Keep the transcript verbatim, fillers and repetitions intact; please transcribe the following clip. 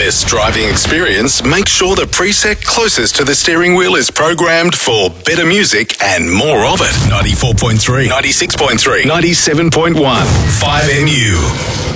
best driving experience, make sure the preset closest to the steering wheel is programmed for better music and more of it. ninety-four point three, ninety-six point three, ninety-seven point one, five M U.